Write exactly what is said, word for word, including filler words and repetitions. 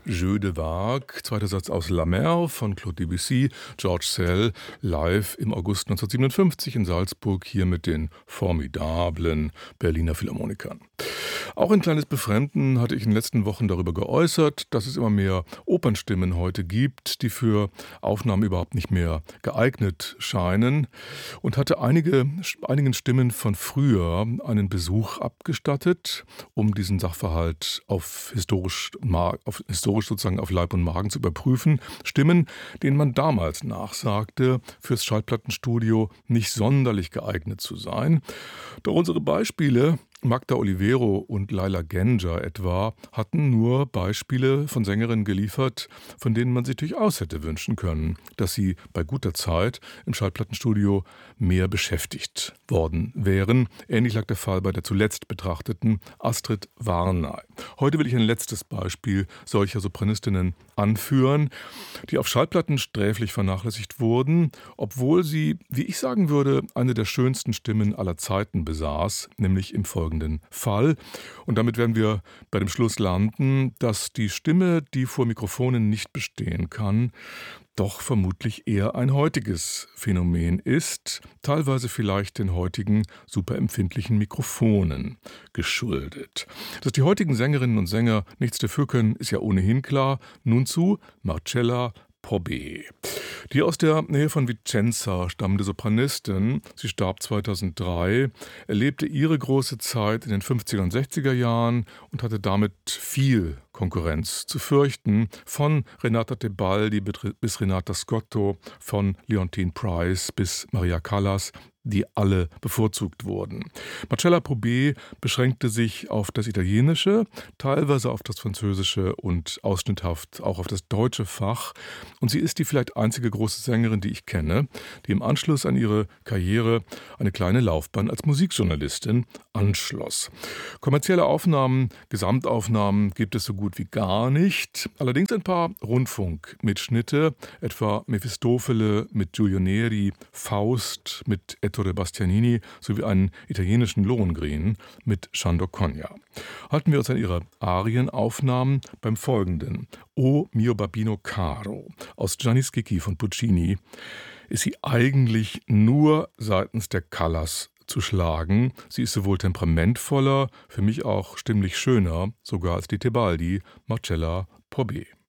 Jeu de Vague, zweiter Satz aus La Mer von Claude Debussy, George Szell, live im August neunzehnhundertsiebenundfünfzig in Salzburg, hier mit den formidablen Berliner Philharmonikern. Auch ein kleines Befremden hatte ich in den letzten Wochen darüber geäußert, dass es immer mehr Opernstimmen heute gibt, die für Aufnahmen überhaupt nicht mehr geeignet scheinen, und hatte einige, einigen Stimmen von früher einen Besuch abgestattet, um diesen Sachverhalt auf historisch, auf historisch sozusagen auf Leib und Magen zu überprüfen. Stimmen, denen man damals nachsagte, fürs Schallplattenstudio nicht sonderlich geeignet zu sein. Doch unsere Beispiele, Magda Olivero und Laila Gencer etwa, hatten nur Beispiele von Sängerinnen geliefert, von denen man sich durchaus hätte wünschen können, dass sie bei guter Zeit im Schallplattenstudio mehr beschäftigt worden wären. Ähnlich lag der Fall bei der zuletzt betrachteten Astrid Varnay. Heute will ich ein letztes Beispiel solcher Sopranistinnen anführen, die auf Schallplatten sträflich vernachlässigt wurden, obwohl sie, wie ich sagen würde, eine der schönsten Stimmen aller Zeiten besaß, nämlich im folgenden Fall. Und damit werden wir bei dem Schluss landen, dass die Stimme, die vor Mikrofonen nicht bestehen kann, doch vermutlich eher ein heutiges Phänomen ist, teilweise vielleicht den heutigen superempfindlichen Mikrofonen geschuldet. Dass die heutigen Sängerinnen und Sänger nichts dafür können, ist ja ohnehin klar. Nun zu Marcella Pobet. Die aus der Nähe von Vicenza stammende Sopranistin, sie starb zweitausenddrei, erlebte ihre große Zeit in den fünfziger und sechziger Jahren und hatte damit viel Konkurrenz zu fürchten, von Renata Tebaldi bis Renata Scotto, von Leontine Price bis Maria Callas, die alle bevorzugt wurden. Marcella Pobet beschränkte sich auf das Italienische, teilweise auf das Französische und ausschnitthaft auch auf das deutsche Fach. Und sie ist die vielleicht einzige große Sängerin, die ich kenne, die im Anschluss an ihre Karriere eine kleine Laufbahn als Musikjournalistin anschloss. Kommerzielle Aufnahmen, Gesamtaufnahmen gibt es so gut wie gar nicht. Allerdings ein paar Rundfunkmitschnitte, etwa Mefistofele mit Giulio Neri, Faust mit Ettore Bastianini sowie einen italienischen Lohengrin mit Sciando-Cogna. Halten wir uns an ihre Arienaufnahmen beim folgenden. O mio babbino caro aus Gianni Schicchi von Puccini ist sie eigentlich nur seitens der Callas zu schlagen. Sie ist sowohl temperamentvoller, für mich auch stimmlich schöner, sogar als die Tebaldi, Marcella Pobet.